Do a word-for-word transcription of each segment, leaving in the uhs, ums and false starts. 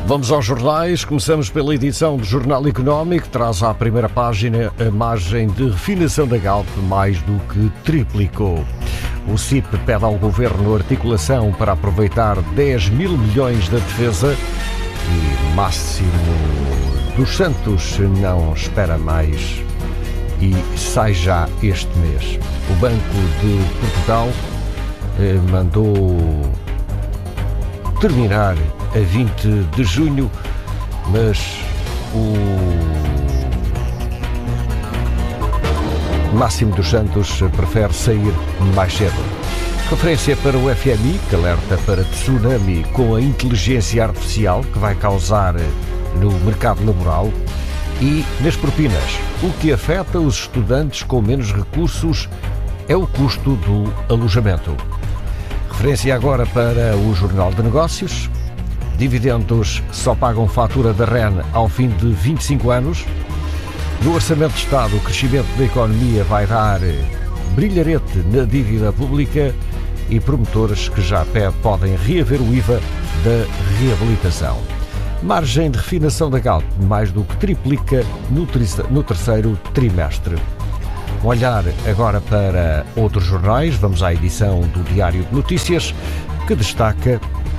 Vamos aos jornais. Começamos pela edição do Jornal Económico, que traz à primeira página a margem de refinação da Galp mais do que triplicou. O C I P pede ao Governo articulação para aproveitar dez mil milhões da defesa e Máximo dos Santos não espera mais e sai já este mês. O Banco de Portugal eh, mandou terminar a vinte de junho, mas o Máximo dos Santos prefere sair mais cedo. Referência para o F M I, que alerta para tsunami com a inteligência artificial que vai causar no mercado laboral. E nas propinas, o que afeta os estudantes com menos recursos é o custo do alojamento. Referência agora para o Jornal de Negócios. Dividendos só pagam fatura da R E N ao fim de vinte e cinco anos. No Orçamento de Estado, o crescimento da economia vai dar brilharete na dívida pública e promotores que já podem reaver o I V A da reabilitação. Margem de refinação da Galp mais do que triplica no, no terceiro trimestre. Um olhar agora para outros jornais. Vamos à edição do Diário de Notícias, que destaca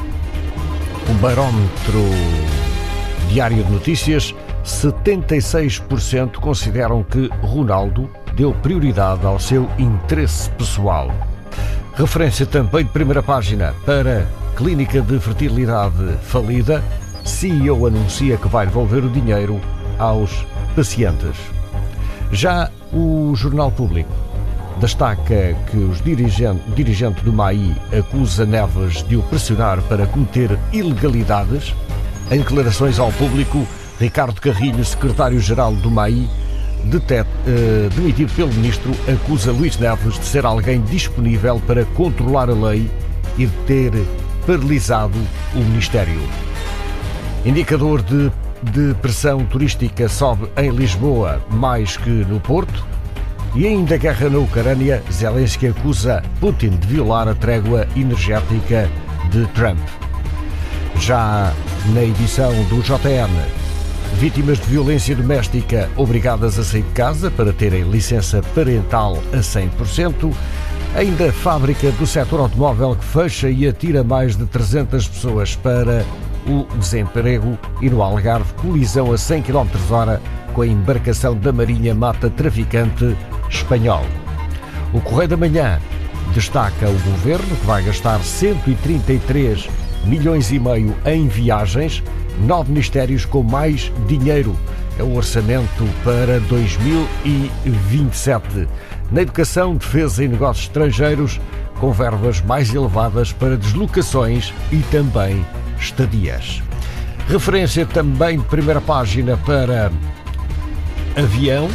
o barómetro Diário de Notícias. setenta e seis por cento consideram que Ronaldo deu prioridade ao seu interesse pessoal. Referência também de primeira página para Clínica de Fertilidade falida. C E O anuncia que vai devolver o dinheiro aos pacientes. Já o Jornal Público destaca que os dirigente, o dirigente do M A I acusa Neves de o pressionar para cometer ilegalidades. Em declarações ao público, Ricardo Carrilho, secretário-geral do M A I, detet, uh, demitido pelo ministro, acusa Luís Neves de ser alguém disponível para controlar a lei e de ter paralisado o Ministério. Indicador de, de pressão turística sobe em Lisboa mais que no Porto. E ainda guerra na Ucrânia, Zelensky acusa Putin de violar a trégua energética de Trump. Já na edição do J N, vítimas de violência doméstica obrigadas a sair de casa para terem licença parental a cem por cento. Ainda a fábrica do setor automóvel que fecha e atira mais de trezentas pessoas para o desemprego. E no Algarve, colisão a cem quilómetros por hora com a embarcação da Marinha mata traficante espanhol. O Correio da Manhã destaca o governo que vai gastar cento e trinta e três milhões e meio em viagens, nove ministérios com mais dinheiro. É o orçamento para dois mil e vinte e sete. Na educação, defesa e negócios estrangeiros, com verbas mais elevadas para deslocações e também estadias. Referência também de primeira página para avião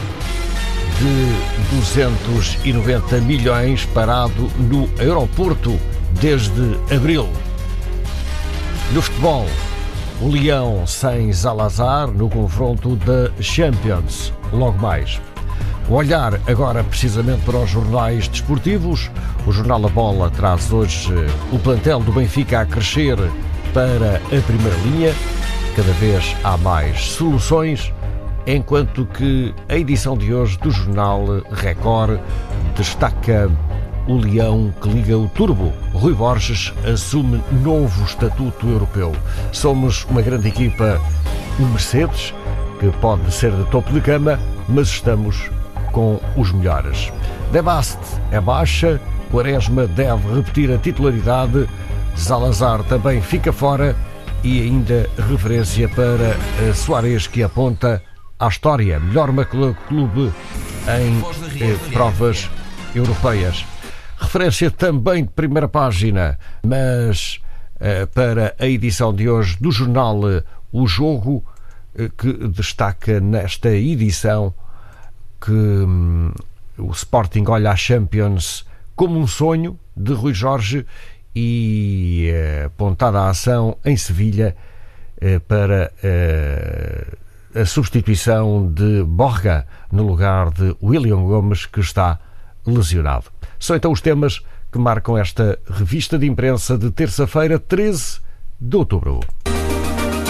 de duzentos e noventa milhões parado no aeroporto desde abril. No futebol, o Leão sem Zalazar no confronto da Champions, logo mais. Um olhar agora precisamente para os jornais desportivos. O Jornal A Bola traz hoje o plantel do Benfica a crescer para a primeira linha. Cada vez há mais soluções, enquanto que a edição de hoje do Jornal Record destaca o Leão que liga o turbo. Rui Borges assume novo estatuto europeu. Somos uma grande equipa, o Mercedes, que pode ser de topo de gama, mas estamos com os melhores. De Bast é baixa, Quaresma deve repetir a titularidade, Zalazar também fica fora e ainda referência para Soares, que aponta à história. Melhor clube em eh, provas europeias. Referência também de primeira página, mas eh, para a edição de hoje do jornal O Jogo, eh, que destaca nesta edição que hum, o Sporting olha a Champions como um sonho de Rui Jorge e eh, apontada a ação em Sevilha eh, para eh, a substituição de Borja no lugar de William Gomes, que está lesionado. São então os temas que marcam esta revista de imprensa de terça-feira, treze de outubro.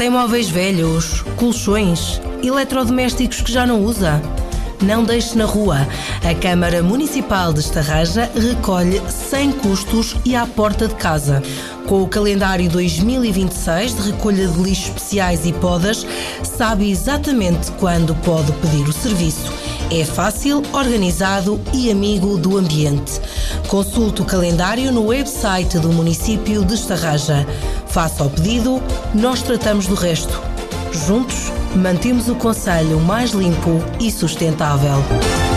Tem móveis velhos, colchões, eletrodomésticos que já não usa? Não deixe na rua. A Câmara Municipal de Estarraja recolhe sem custos e à porta de casa. Com o calendário dois mil e vinte e seis de recolha de lixos especiais e podas, sabe exatamente quando pode pedir o serviço. É fácil, organizado e amigo do ambiente. Consulte o calendário no website do município de Estarraja. Faça o pedido, nós tratamos do resto. Juntos, mantemos o concelho mais limpo e sustentável.